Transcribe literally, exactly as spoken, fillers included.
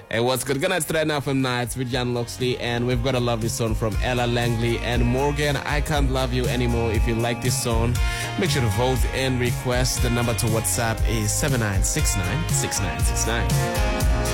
Hey, what's good? Good night right now from Nights with Jan Loxley, and we've got a lovely song from Ella Langley and Morgan. I Can't Love You Anymore. If you like this song, make sure to vote and request. The number to WhatsApp is seven nine six nine six nine six nine.